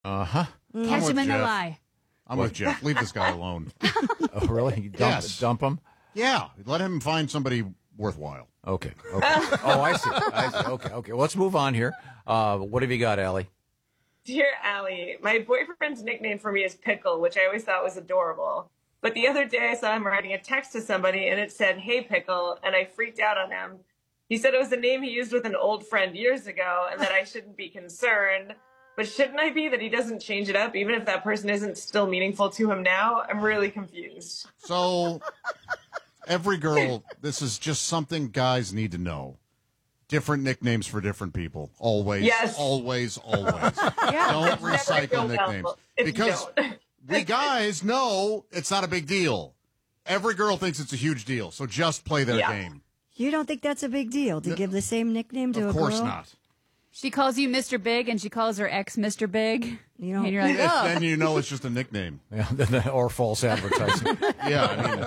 Uh-huh. Catch him in the Jeff. lie. I'm with Jeff. Leave this guy alone. Oh, really? You dump him? Yeah, let him find somebody worthwhile. Okay. Oh, I see. Okay. Well, let's move on here. What have you got, Allie? Dear Allie, my boyfriend's nickname for me is Pickle, which I always thought was adorable. But the other day I saw him writing a text to somebody and it said, "Hey, Pickle," and I freaked out on him. He said it was a name he used with an old friend years ago and that I shouldn't be concerned. But shouldn't I be that he doesn't change it up, even if that person isn't still meaningful to him now? I'm really confused. So, every girl, this is just something guys need to know. Different nicknames for different people. Always. Yes. Always. Don't It's never recycle go nicknames. well if you Because don't. we guys know it's not a big deal. Every girl thinks it's a huge deal. So just play their game. You don't think that's a big deal to give the same nickname to a girl? Of course not. She calls you Mr. Big, and she calls her ex Mr. Big. You know, and you're like, oh. Then you know it's just a nickname. Yeah, or false advertising. Yeah,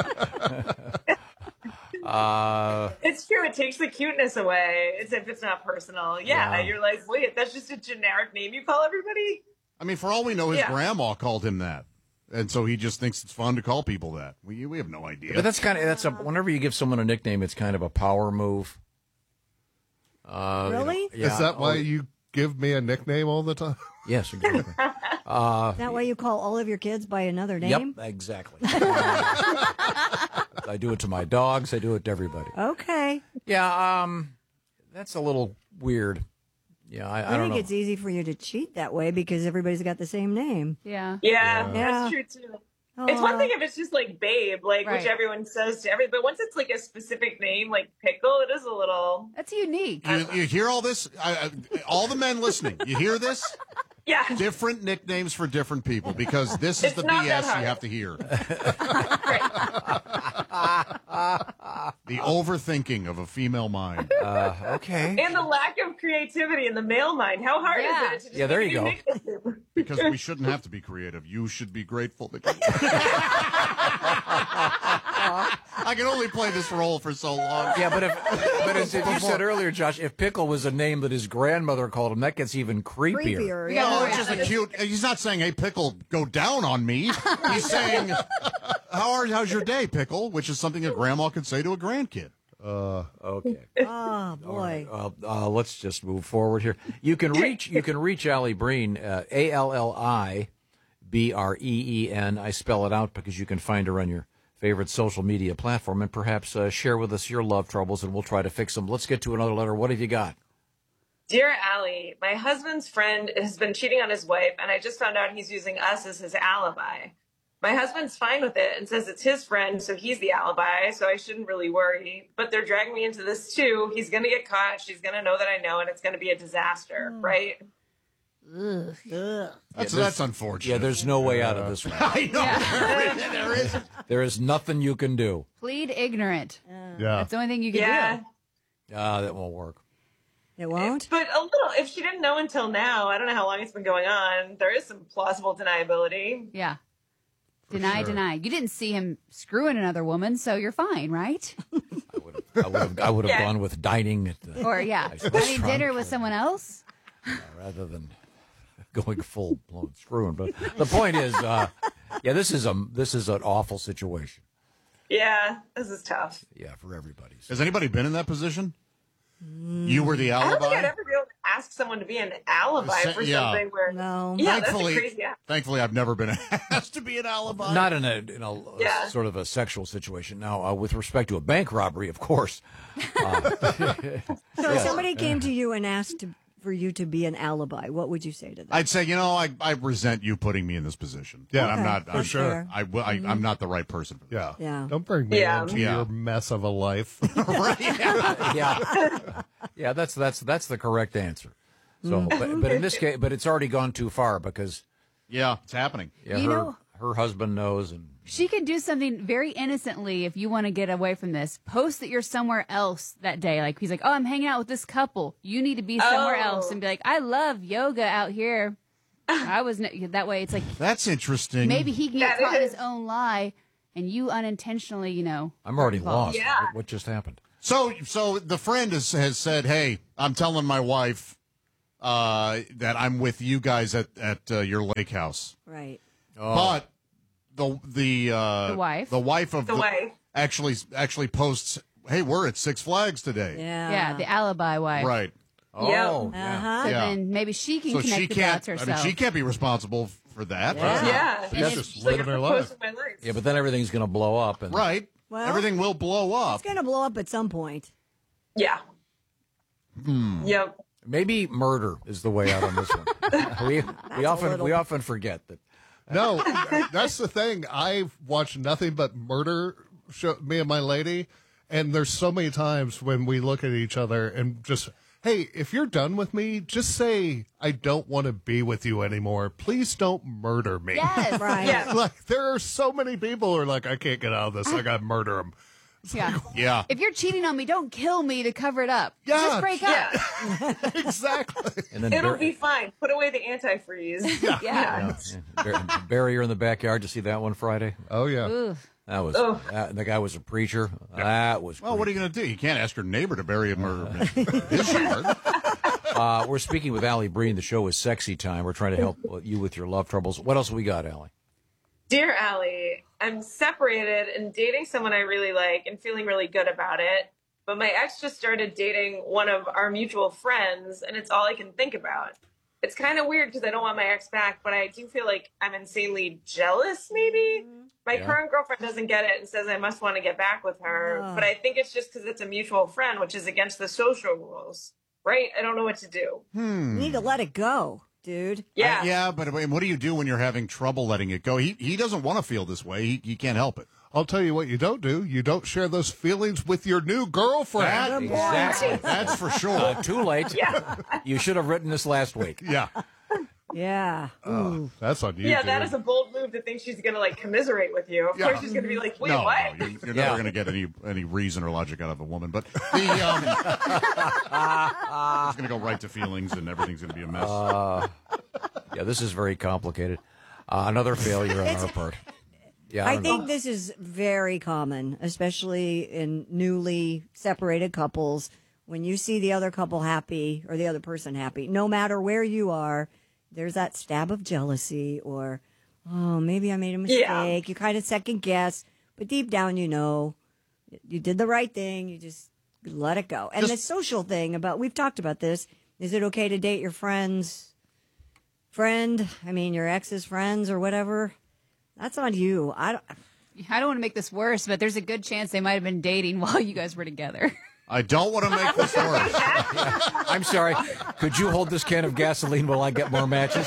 I mean, It's true. It takes the cuteness away. It's if it's not personal. Yeah, you're like, wait, that's just a generic name you call everybody? for all we know, his Yeah. grandma called him that. And so he just thinks it's fun to call people that. We have no idea. But whenever you give someone a nickname, it's kind of a power move. really? Is that why you give me a nickname all the time? Yes, exactly. That way you call all of your kids by another name? Yep, exactly. I do it to my dogs. I do it to everybody. Okay. Yeah, that's a little weird. Yeah, I don't think know. it's easy for you to cheat that way because everybody's got the same name. Yeah. Yeah, Yeah. that's true too. It's one thing if it's just like Babe, like Right. which everyone says to every, but once it's like a specific name, like Pickle, it is a little. That's unique. You hear all this? All the men listening, you hear this? Yeah. Different nicknames for different people because this is It's the not BS that hard. you have to hear. Right. The overthinking of a female mind. Okay. And the lack of creativity in the male mind. How hard Yeah. is it? To just Yeah, there make you a go. new nickname? Because we shouldn't have to be creative. You should be grateful that I can only play this role for so long. Yeah, but as you said earlier, Josh, if Pickle was a name that his grandmother called him, that gets even creepier. Creepier. Yeah. No, it's just a cute. He's not saying, "Hey, Pickle, go down on me." He's saying, "How's your day, Pickle?" Which is something a grandma could say to a grandkid. Okay. Oh, boy. Let's just move forward here. You can reach Allie Breen, ALLIBREEN. I spell it out because you can find her on your favorite social media platform and perhaps share with us your love troubles and we'll try to fix them. Let's get to another letter. What have you got? Dear Allie, my husband's friend has been cheating on his wife, and I just found out he's using us as his alibi. My husband's fine with it and says it's his friend, so he's the alibi, so I shouldn't really worry. But they're dragging me into this too. He's going to get caught. She's going to know that I know, and it's going to be a disaster, right? That's unfortunate. Yeah, there's no way out of this one. I know. There is. There is nothing you can do. Plead ignorant. Yeah. That's the only thing you can Yeah. do. That won't work. It won't? But a little, if she didn't know until now, I don't know how long it's been going on, there is some plausible deniability. Yeah. Deny. You didn't see him screwing another woman, so you're fine, right? I would have Yeah. gone with dining at the, Or, yeah, having dinner with someone else? rather than going full blown screwing. But the point is, this is an awful situation. Yeah, this is tough. Yeah, for everybody. Has anybody been in that position? You were the I don't think I'd alibi? ever be able to ask someone to be an alibi for Yeah. something where. No. Yeah, that's a Thankfully, crazy. thankfully, I've never been asked to be an alibi. Not in a Yeah. sort of a sexual situation. Now, with respect to a bank robbery, of course. So if somebody came to you and asked for you to be an alibi, what would you say to them? I'd say, I resent you putting me in this position. Yeah, I'm not. for I'm sure. I'm not the right person for this. Yeah. Yeah. Don't bring me Yeah. into Yeah. your mess of a life. Yeah, that's the correct answer. So, but in this case, but it's already gone too far because Yeah, it's happening. her husband knows, and She could do something very innocently if you want to get away from this. Post that you're somewhere else that day. Like, he's like, oh, I'm hanging out with this couple. You need to be somewhere else. And be like, I love yoga out here. That way it's like, That's interesting. maybe he can get That caught in his is. own lie and you unintentionally, I'm already lost. Yeah. What just happened? So the friend has said, "Hey, I'm telling my wife that I'm with you guys at your lake house. Right. But the wife? the wife of The wife. actually posts, "Hey, we're at Six Flags today." Yeah, the alibi wife. Right. Oh, yeah. Uh-huh. So Yeah. then maybe she can So connect she the can't. dots herself. I mean, she can't be responsible for that. Yeah. She's just She's like, living her I'm life. posting my life. Yeah, but then everything's going to blow up. And Right. Well, Everything will blow up. It's going to blow up at some point. Yeah. Yep. maybe murder is the way out on this one. we often forget that. No, that's the thing. I've watched nothing but murder show, me and my lady, and there's so many times when we look at each other and just, hey, if you're done with me, just say I don't want to be with you anymore. Please don't murder me. Yes. Right. Yeah. Like there are so many people who are like, I can't get out of this. I got to murder them. Yeah. Yeah. If you're cheating on me, don't kill me to cover it up. Yeah. Just break up. Yeah. Exactly. And then It'll be fine. Put away the antifreeze. Yeah. bury her in the backyard to see that one Friday. Oh yeah. Ooh. That was the guy was a preacher. That was Well, what are you going to do? You can't ask your neighbor to bury a murder in his yard. We're speaking with Allie Breen. The show is Sexy Time. We're trying to help you with your love troubles. What else we got, Allie? Dear Allie, I'm separated and dating someone I really like and feeling really good about it. But my ex just started dating one of our mutual friends, and it's all I can think about. It's kind of weird because I don't want my ex back, but I do feel like I'm insanely jealous, maybe. My current girlfriend doesn't get it and says I must want to get back with her. But I think it's just because it's a mutual friend, which is against the social rules, right? I don't know what to do. You need to let it go, dude. Yeah. Yeah, but what do you do when you're having trouble letting it go? He doesn't want to feel this way. He can't help it. I'll tell you what you don't do. You don't share those feelings with your new girlfriend. Exactly. That's for sure. Too late. Yeah. You should have written this last week. Yeah. Yeah. Ooh. That's on you. Yeah, dude. that is a bold move to think she's going to like commiserate with you. Of course she's going to be like, wait, No, what? no, you're Yeah. never going to get any reason or logic out of a woman. But the it's going to go right to feelings, and everything's going to be a mess. Yeah, this is very complicated. Another failure on our part. Yeah, I don't know. think this is very common, especially in newly separated couples. When you see the other couple happy or the other person happy, no matter where you are, there's that stab of jealousy or, oh, maybe I made a mistake. Yeah. You kind of second guess, but deep down, you know, you did the right thing. You just let it go. And the social thing about, we've talked about this. Is it okay to date your friend's friend? I mean, your ex's friends or whatever. That's on you. I don't want to make this worse, but there's a good chance they might have been dating while you guys were together. I don't want to make this worse. I'm sorry. Could you hold this can of gasoline while I get more matches?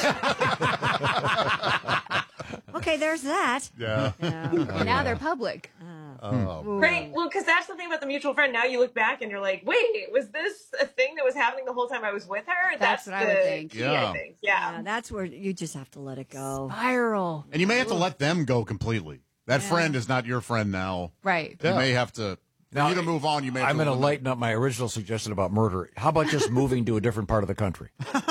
Okay, there's that. Yeah. Now they're public. Right. Well, because that's the thing about the mutual friend. Now you look back and you're like, wait, was this a thing that was happening the whole time I was with her? That's what I would think. Key, Yeah. I think. Yeah. Yeah, that's where you just have to let it go. Spiral. And you may have to let them go completely. That friend is not your friend now. Right. You may have to. For Now, you to move on, you may have I'm to going to eliminate- lighten up my original suggestion about murder. How about just moving to a different part of the country?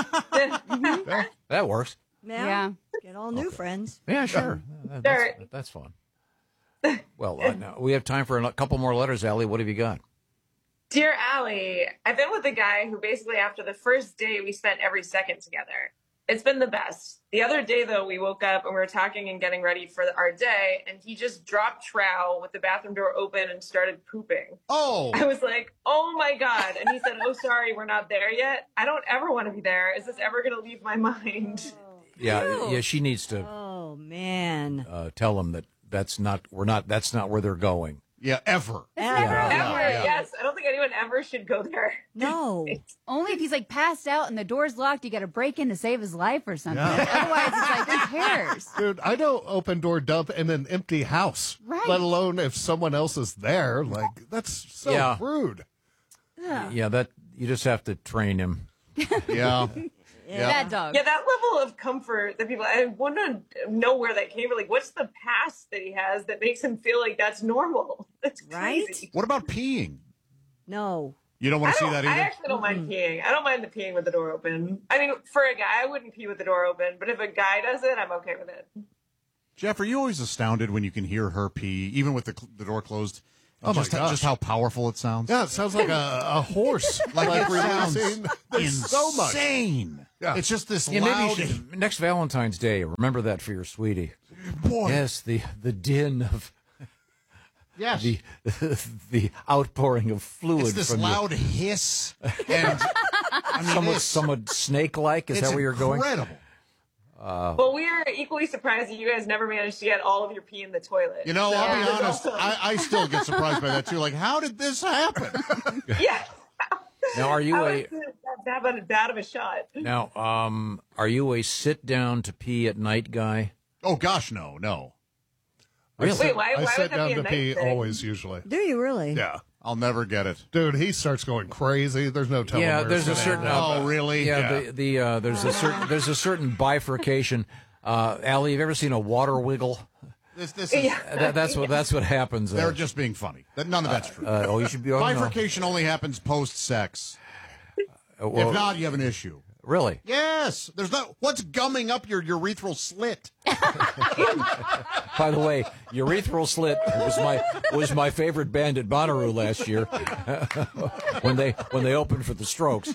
That works. Yeah. Get all new friends. Yeah, sure. That's fun. Well, now we have time for a couple more letters, Allie. What have you got? Dear Allie, I've been with a guy who basically after the first day we spent every second together. It's been the best. The other day, though, we woke up and we were talking and getting ready for our day, and he just dropped trowel with the bathroom door open and started pooping. Oh, I was like, oh my God. And he said, oh, sorry, we're not there yet. I don't ever want to be there. Is this ever going to leave my mind? Yeah, she needs to Oh man. tell them that that's not where they're going. yeah, ever. Ever. yeah. Yes. I don't think anyone ever should go there. No. Only if he's like passed out and the door's locked, you got to break in to save his life or something. Otherwise, it's like, who cares? Dude, I don't open door dump in an empty house. Right. Let alone if someone else is there. Like, that's so Yeah. rude. Yeah, that you just have to train him. Yeah. Bad dog. Yeah, that level of comfort that people, I want to know where that came from. Like, what's the past that he has that makes him feel like that's normal? That's Right? crazy. What about peeing? No. You don't want to see that I either? actually don't mind peeing. I don't mind the peeing with the door open. I mean, for a guy, I wouldn't pee with the door open, but if a guy does it, I'm okay with it. Jeff, are you always astounded when you can hear her pee, even with the door closed? Oh my just, gosh. just how powerful it sounds. Yeah, it sounds like a horse. Like it releasing. sounds There's so much. insane. Yeah. It's just this Yeah, maybe loud. you should, next Valentine's Day, remember that for your sweetie. Boy, Yes, the din of yes. the outpouring of fluid It's this from loud hiss, and I mean, it's somewhat snake-like. Is that where you're going? Incredible. Well, we are equally surprised that you guys never managed to get all of your pee in the toilet. You know, So I'll be it's honest. also- I still get surprised by that too. Like, how did this happen? yeah. Now, are you How a is it that bad of a shot? are you a sit down to pee at night guy? Oh gosh, no. Really? Wait, why I would sit that down be a to night pee thing? always, usually. Do you really? Yeah. I'll never get it. Dude, he starts going crazy. There's no telling. Yeah, where there's it's a gonna certain. end. Oh, really? Yeah, Yeah. there's a certain bifurcation. Allie, have you ever seen a water wiggle? This is. Yeah. That's what happens. They're just being funny. None of that's true. You should be. Oh, no. Bifurcation only happens post-sex. Well, If not, you have an issue. really. Yes, there's no. What's gumming up your urethral slit? By the way, Urethral Slit was my favorite band at Bonnaroo last year when they opened for the Strokes.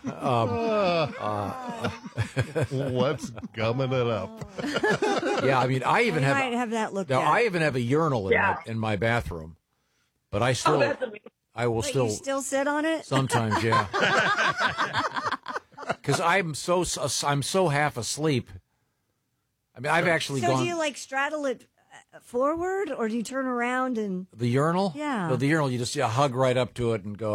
What's gumming it up? Yeah, I mean, I even You have might have that looked now. at. I even have a urinal Yeah. in my bathroom, but I Oh, still that's amazing. I will Wait, still you still sit on it? sometimes, yeah, because I'm so half asleep. I mean, I've actually So gone. do you like straddle it forward, or do you turn around and? The urinal? Yeah. No, the urinal, you just hug right up to it and go,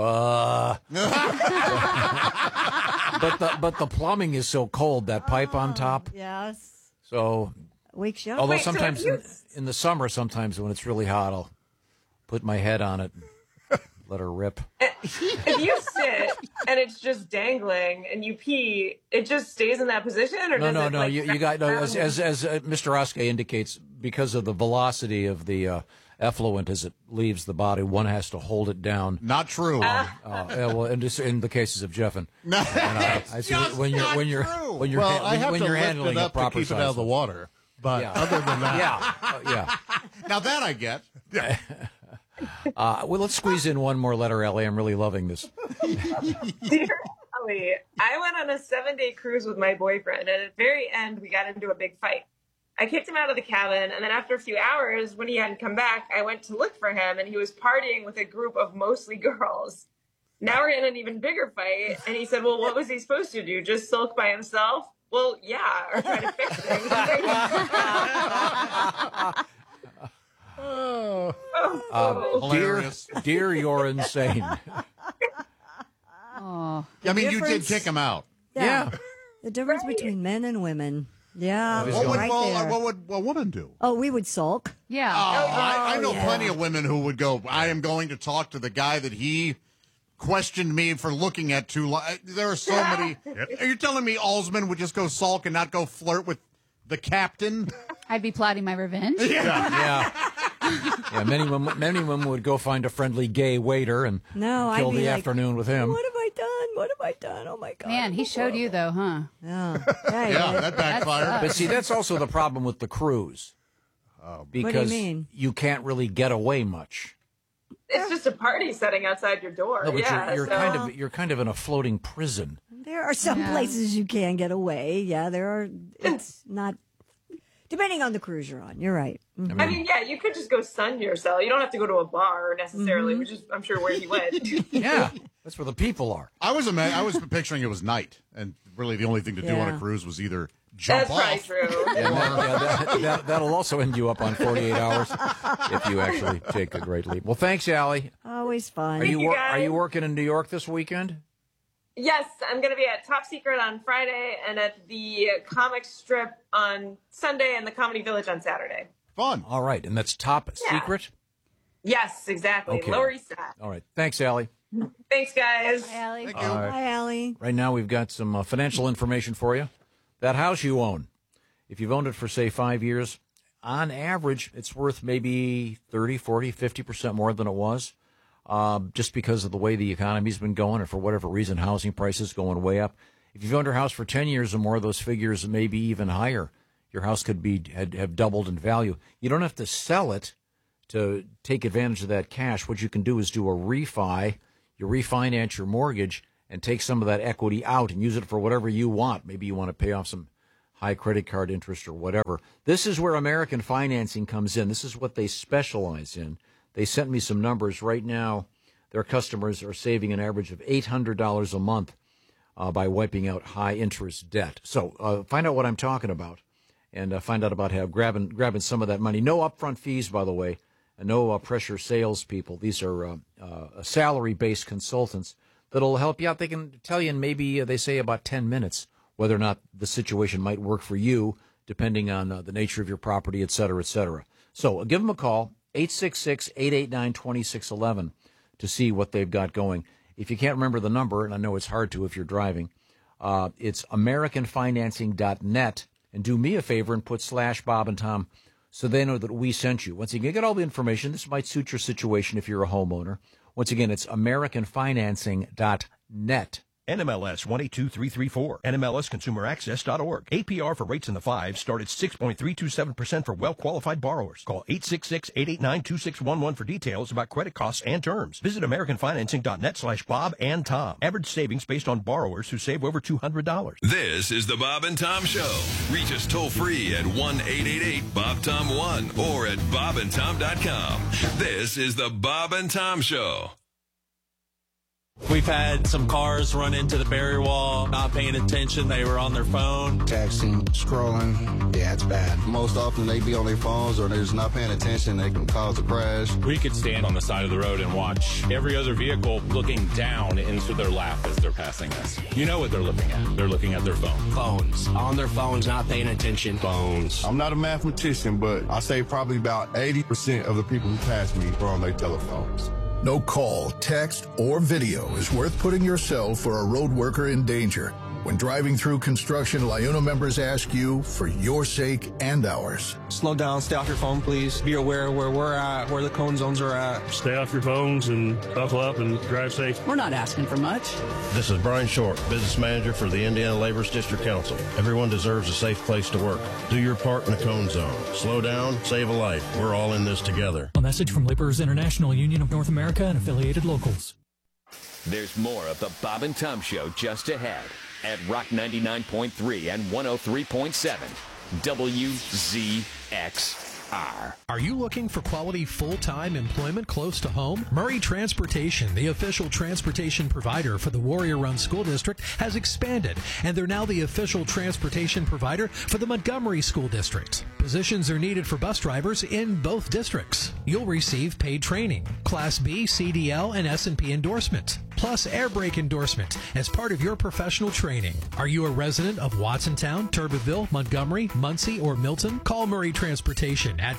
but the plumbing is so cold, that pipe on top. Yes. So, Wakes you up. although Wait, so sometimes if you- in the summer, sometimes when it's really hot, I'll put my head on it and let her rip. If you sit and it's just dangling and you pee, it just stays in that position, or does No. it, like, You got no, as Mr. Oskey indicates, because of the velocity of the effluent as it leaves the body, one has to hold it down. Not true. Well, in the cases of Jeffin, I see just when not you're true. when you're Well, I have when to you're lift handling it a up to proper keep it size. out of the water. But Yeah. other than that, Yeah. Now that I get. Well, let's squeeze in one more letter, Ellie. I'm really loving this. Dear Ellie, I went on a 7-day cruise with my boyfriend, and at the very end, we got into a big fight. I kicked him out of the cabin, and then after a few hours, when he hadn't come back, I went to look for him, and he was partying with a group of mostly girls. Now we're in an even bigger fight, and he said, well, what was he supposed to do? Just sulk by himself? Well, yeah, or try to fix things. Hilarious. Dear, you're insane. Oh, I mean, you did difference- kick him out. Yeah. The difference between men and women. Yeah, What What would, right well, there. what would a woman do? Oh, we would sulk. yeah. I know yeah. plenty of women who would go, I am going to talk to the guy that he questioned me for looking at too long. There are so many. Are you telling me Alsman would just go sulk and not go flirt with the captain? I'd be plotting my revenge. Yeah. Many women would go find a friendly gay waiter and No, I'd kill be the like, afternoon with him. What have I done? What have I done? Oh my god! Man, he showed you though, huh? Yeah, Yeah, that backfired. But see, that's also the problem with the cruise. Because mean? you can't really get away much. It's just a party setting outside your door. No, but yeah, you're so- you're kind of in a floating prison. There are some places you can get away. Yeah, there are. It's not. Depending on the cruise you're on, you're right. Mhm. I mean, yeah, you could just go sun yourself. You don't have to go to a bar necessarily, which is, I'm sure, where he went. Yeah, that's where the people are. I was picturing it was night, and really the only thing to do on Yeah. a cruise was either jump That's probably off. true. That'll also end you up on 48 hours if you actually take a great leap. Well, thanks, Allie. Always fun. Are you you, are you guys. working in New York this weekend? Yes, I'm going to be at Top Secret on Friday and at the comic strip on Sunday and the Comedy Village on Saturday. Fun. All right, and that's Top Secret. Yes, exactly. Okay. Lower East Side. All right, thanks, Allie. Thanks, guys. Hi, Allie. Thank you. Hi, Allie. Right now, we've got some financial information for you. That house you own, if you've owned it for, say, 5 years, on average, it's worth maybe 30, 40, 50% more than it was, just because of the way the economy's been going, or for whatever reason, housing prices going way up. If you've owned your house for 10 years or more, those figures may be even higher. Your house could have doubled in value. You don't have to sell it to take advantage of that cash, what you can do is do a refi. You refinance your mortgage and take some of that equity out and use it for whatever you want. Maybe you want to pay off some high credit card interest or whatever. This is where American Financing comes in. This is what they specialize in. They sent me some numbers. Right now, their customers are saving an average of $800 a month by wiping out high interest debt. So find out what I'm talking about and find out about how grabbing some of that money. No upfront fees, by the way, and no pressure salespeople. These are salary-based consultants that'll help you out. They can tell you in maybe, they say, about 10 minutes whether or not the situation might work for you, depending on the nature of your property, et cetera, et cetera. So give them a call, 866-889-2611, to see what they've got going. If you can't remember the number, and I know it's hard to if you're driving, it's AmericanFinancing.net. And do me a favor and put /Bob and Tom so they know that we sent you. Once again, get all the information. This might suit your situation if you're a homeowner. Once again, it's AmericanFinancing.net. NMLS 182334, NMLSConsumerAccess.org. APR for rates in the 5s start at 6.327% for well-qualified borrowers. Call 866-889-2611 for details about credit costs and terms. Visit AmericanFinancing.net/Bob and Tom. Average savings based on borrowers who save over $200. This is the Bob and Tom Show. Reach us toll free at 1-888-BOB-TOM-1 or at bobandtom.com. This is the Bob and Tom Show. We've had some cars run into the barrier wall, not paying attention. They were on their phone. Texting, scrolling. Yeah, it's bad. Most often they be on their phones or they're just not paying attention. They can cause a crash. We could stand on the side of the road and watch every other vehicle looking down into their lap as they're passing us. You know what they're looking at. They're looking at their phone. Phones. On their phones, not paying attention. Phones. I'm not a mathematician, but I say probably about 80% of the people who pass me are on their telephones. No call, text, or video is worth putting yourself or a road worker in danger. When driving through construction, LIUNA members ask you for your sake and ours. Slow down, stay off your phone, please. Be aware where we're at, where the cone zones are at. Stay off your phones and buckle up and drive safe. We're not asking for much. This is Brian Short, business manager for the Indiana Laborers District Council. Everyone deserves a safe place to work. Do your part in the cone zone. Slow down, save a life. We're all in this together. A message from Laborers International Union of North America and affiliated locals. There's more of the Bob and Tom Show just ahead at Rock 99.3 and 103.7 WZXR. Are you looking for quality full-time employment close to home? Murray Transportation, the official transportation provider for the Warrior Run School District, has expanded, and they're now the official transportation provider for the Montgomery School District. Positions are needed for bus drivers in both districts. You'll receive paid training, Class B, CDL, and S&P endorsement, plus air brake endorsement as part of your professional training. Are you a resident of Watsontown, Turbeville, Montgomery, Muncie, or Milton? Call Murray Transportation at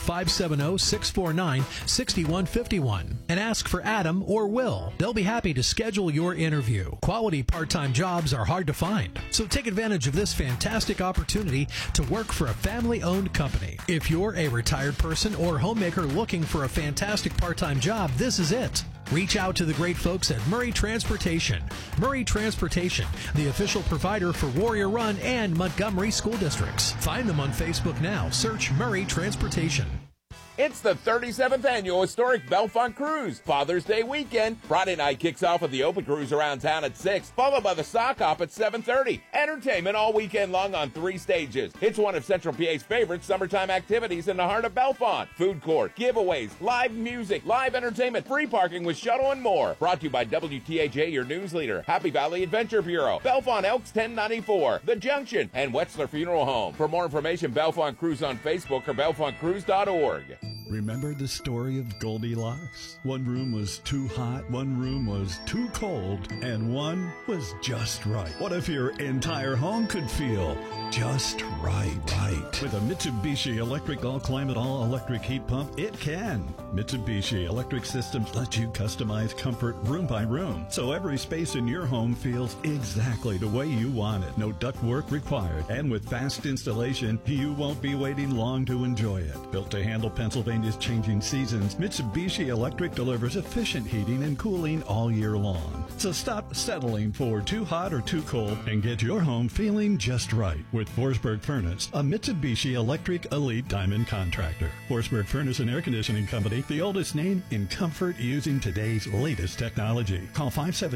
570-649-6151 and ask for Adam or Will. They'll be happy to schedule your interview. Quality part-time jobs are hard to find, so take advantage of this fantastic opportunity to work for a family-owned company. If you're a retired person or homemaker looking for a fantastic part-time job, this is it. Reach out to the great folks at Murray Transportation. Murray Transportation, the official provider for Warrior Run and Montgomery school districts. Find them on Facebook now. Search Murray Transportation. It's the 37th annual historic Bellefonte Cruise. Father's Day weekend. Friday night kicks off with the open cruise around town at 6, followed by the sock hop at 7:30. Entertainment all weekend long on 3 stages. It's one of Central PA's favorite summertime activities in the heart of Bellefonte. Food court, giveaways, live music, live entertainment, free parking with shuttle and more. Brought to you by WTAJ, your news leader, Happy Valley Adventure Bureau, Bellefonte Elks 1094, The Junction, and Wetzler Funeral Home. For more information, Bellefonte Cruise on Facebook or BellefonteCruise.org. Remember the story of Goldilocks? One room was too hot, one room was too cold, and one was just right. What if your entire home could feel just right? With a Mitsubishi electric all-climate, all-electric heat pump, it can. Mitsubishi Electric Systems lets you customize comfort room by room, so every space in your home feels exactly the way you want it. No ductwork required, and with fast installation, you won't be waiting long to enjoy it. Built to handle Pennsylvania is changing seasons, Mitsubishi Electric delivers efficient heating and cooling all year long. So stop settling for too hot or too cold and get your home feeling just right with Forsberg Furnace, a Mitsubishi Electric Elite Diamond contractor. Forsberg Furnace and Air Conditioning Company, the oldest name in comfort using today's latest technology. Call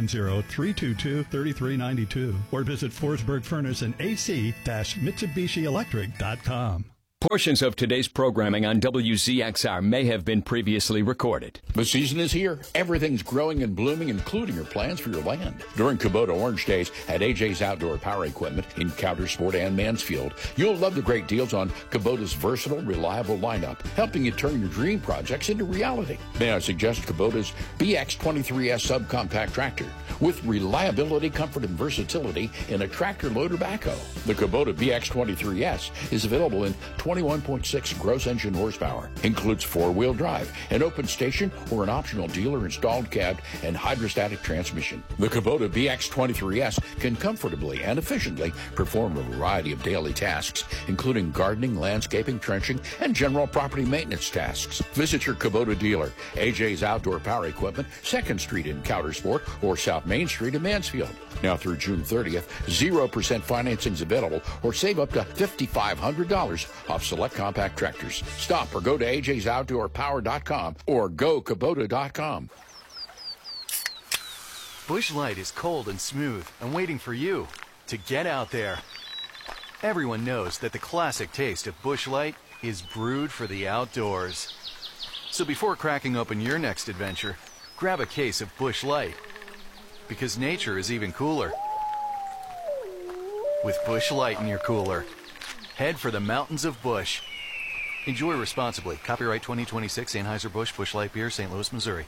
570-322-3392 or visit Forsberg Furnace and AC-MitsubishiElectric.com. Portions of today's programming on WZXR may have been previously recorded. The season is here. Everything's growing and blooming, including your plans for your land. During Kubota Orange Days at AJ's Outdoor Power Equipment in Coudersport and Mansfield, you'll love the great deals on Kubota's versatile, reliable lineup, helping you turn your dream projects into reality. May I suggest Kubota's BX23S subcompact tractor with reliability, comfort, and versatility in a tractor loader backhoe. The Kubota BX23S is available in 21.6 gross engine horsepower, includes four-wheel drive, an open station, or an optional dealer-installed cab and hydrostatic transmission. The Kubota BX23S can comfortably and efficiently perform a variety of daily tasks, including gardening, landscaping, trenching, and general property maintenance tasks. Visit your Kubota dealer, AJ's Outdoor Power Equipment, 2nd Street in Coudersport, or South Main Street in Mansfield. Now through June 30th, 0% financing is available, or save up to $5,500 off select compact tractors. Stop or go to ajsoutdoorpower.com or gokubota.com. Busch Light is cold and smooth and waiting for you to get out there. Everyone knows that the classic taste of Busch Light is brewed for the outdoors. So before cracking open your next adventure, grab a case of Busch Light. Because nature is even cooler with Busch Light in your cooler. Head for the mountains of Busch. Enjoy responsibly. Copyright 2026 Anheuser-Busch Busch Light Beer, St. Louis, Missouri.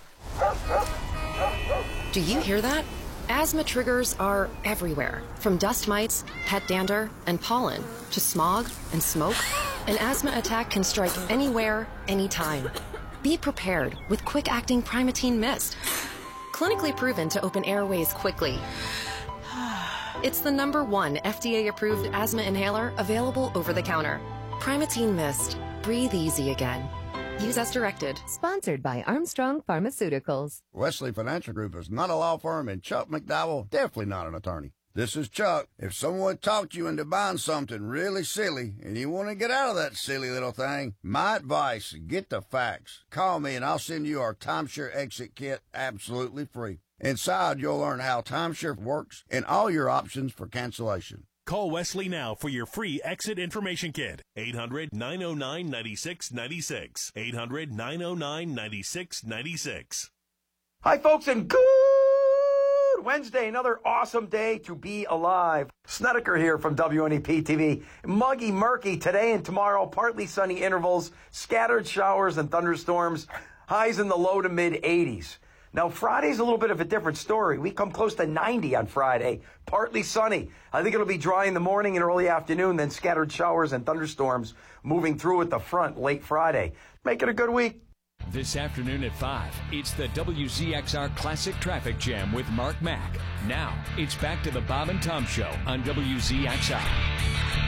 Do you hear that? Asthma triggers are everywhere. From dust mites, pet dander, and pollen, to smog and smoke. An asthma attack can strike anywhere, anytime. Be prepared with quick-acting Primatene Mist. Clinically proven to open airways quickly. It's the #1 FDA-approved asthma inhaler available over the counter. Primatene Mist. Breathe easy again. Use as directed. Sponsored by Armstrong Pharmaceuticals. Wesley Financial Group is not a law firm, and Chuck McDowell definitely not an attorney. This is Chuck. If someone talked you into buying something really silly and you want to get out of that silly little thing, my advice, get the facts. Call me and I'll send you our timeshare exit kit absolutely free. Inside, you'll learn how timeshare works and all your options for cancellation. Call Wesley now for your free exit information kit. 800-909-9696. 800-909-9696. Hi, folks, and good Wednesday. Another awesome day to be alive. Snedeker here from WNEP TV. Muggy, murky today and tomorrow. Partly sunny intervals, scattered showers and thunderstorms. Highs in the low to mid 80s. Now, Friday's a little bit of a different story. We come close to 90 on Friday. Partly sunny. I think it'll be dry in the morning and early afternoon, then scattered showers and thunderstorms moving through at the front late Friday. Make it a good week. This afternoon at 5, it's the WZXR Classic Traffic Jam with Mark Mack. Now, it's back to the Bob and Tom Show on WZXR.